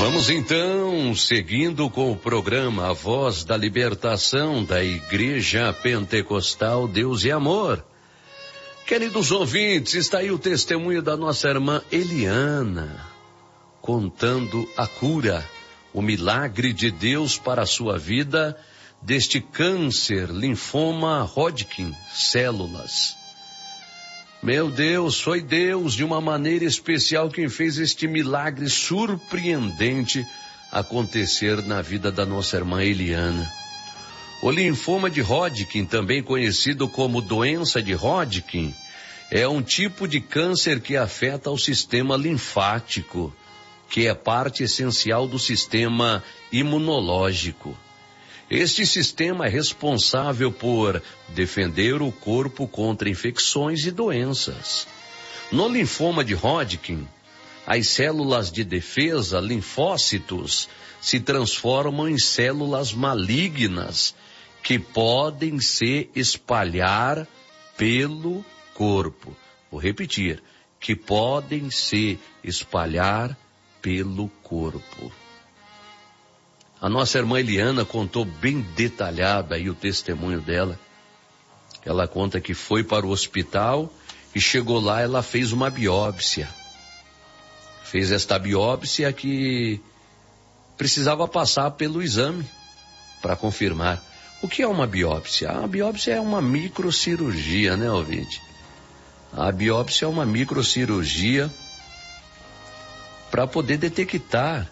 Vamos então, seguindo com o programa A Voz da Libertação da Igreja Pentecostal Deus e Amor. Queridos ouvintes, está aí o testemunho da nossa irmã Eliana, contando a cura, o milagre de Deus para a sua vida deste câncer, linfoma Hodgkin, células. Meu Deus, foi Deus de uma maneira especial quem fez este milagre surpreendente acontecer na vida da nossa irmã Eliana. O linfoma de Hodgkin, também conhecido como doença de Hodgkin, é um tipo de câncer que afeta o sistema linfático, que é parte essencial do sistema imunológico. Este sistema é responsável por defender o corpo contra infecções e doenças. No linfoma de Hodgkin, as células de defesa, linfócitos, se transformam em células malignas que podem se espalhar pelo corpo. Vou repetir, que podem se espalhar pelo corpo. A nossa irmã Eliana contou bem detalhado aí o testemunho dela. Ela conta que foi para o hospital e chegou lá, ela fez uma biópsia. Fez esta biópsia que precisava passar pelo exame para confirmar. O que é uma biópsia? A biópsia é uma microcirurgia, né, ouvinte? A biópsia é uma microcirurgia para poder detectar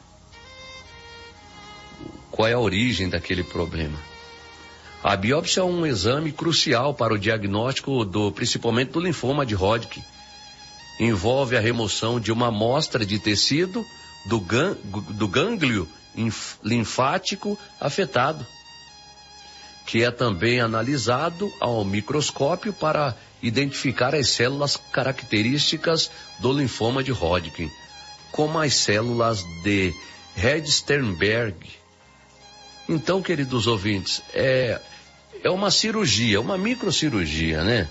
qual é a origem daquele problema. A biópsia é um exame crucial para o diagnóstico principalmente do linfoma de Hodgkin. Envolve a remoção de uma amostra de tecido do gânglio linfático afetado, que é também analisado ao microscópio para identificar as células características do linfoma de Hodgkin, como as células de Red-Sternberg. Então, queridos ouvintes, é uma cirurgia, uma microcirurgia, né?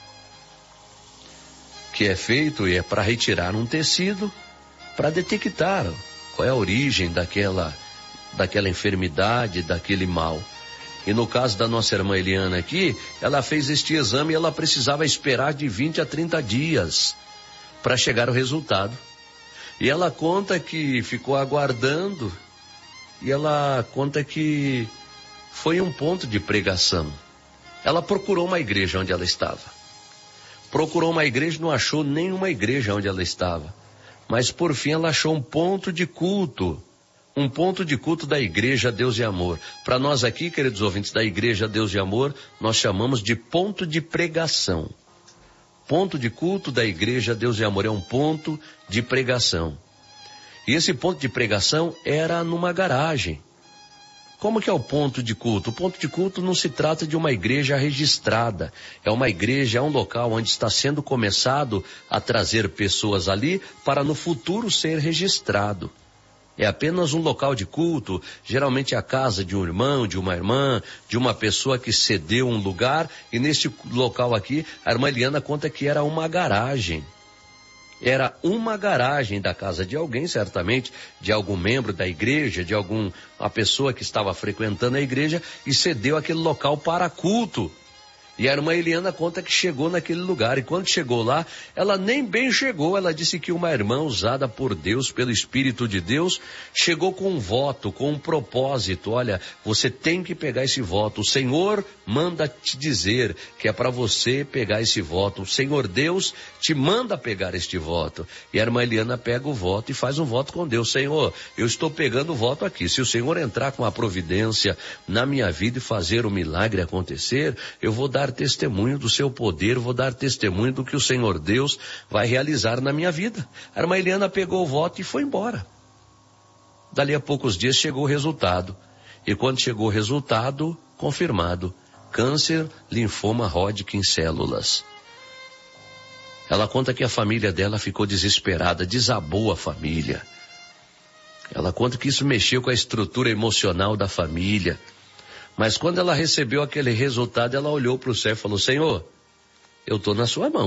Que é feito e é para retirar um tecido, para detectar qual é a origem daquela enfermidade, daquele mal. E no caso da nossa irmã Eliana aqui, ela fez este exame e ela precisava esperar de 20 a 30 dias para chegar o resultado. E ela conta que ficou aguardando. E ela conta que foi um ponto de pregação. Ela procurou uma igreja onde ela estava. Procurou uma igreja, não achou nenhuma igreja onde ela estava. Mas por fim ela achou um ponto de culto. Um ponto de culto da Igreja Deus e Amor. Para nós aqui, queridos ouvintes, da Igreja Deus e Amor, nós chamamos de ponto de pregação. Ponto de culto da Igreja Deus e Amor é um ponto de pregação. E esse ponto de pregação era numa garagem. Como que é o ponto de culto? O ponto de culto não se trata de uma igreja registrada. É uma igreja, é um local onde está sendo começado a trazer pessoas ali para no futuro ser registrado. É apenas um local de culto, geralmente a casa de um irmão, de uma irmã, de uma pessoa que cedeu um lugar. E neste local aqui, a irmã Eliana conta que era uma garagem. Era uma garagem da casa de alguém, certamente, de algum membro da igreja, de uma pessoa que estava frequentando a igreja e cedeu aquele local para culto. E a irmã Eliana conta que chegou naquele lugar, e quando chegou lá, ela nem bem chegou, ela disse que uma irmã usada por Deus, pelo Espírito de Deus, chegou com um voto, com um propósito. Olha, você tem que pegar esse voto, o Senhor manda te dizer que é para você pegar esse voto, o Senhor Deus te manda pegar este voto. E a irmã Eliana pega o voto e faz um voto com Deus. Senhor, eu estou pegando o voto aqui, se o Senhor entrar com a providência na minha vida e fazer o milagre acontecer, eu vou dar testemunho do seu poder, vou dar testemunho do que o Senhor Deus vai realizar na minha vida. A irmã Eliana pegou o voto e foi embora. Dali a poucos dias chegou o resultado. E quando chegou o resultado, confirmado: câncer, linfoma Hodgkin, células. Ela conta que a família dela ficou desesperada, desabou a família. Ela conta que isso mexeu com a estrutura emocional da família. Mas quando ela recebeu aquele resultado, ela olhou para o céu e falou: Senhor, eu estou na sua mão.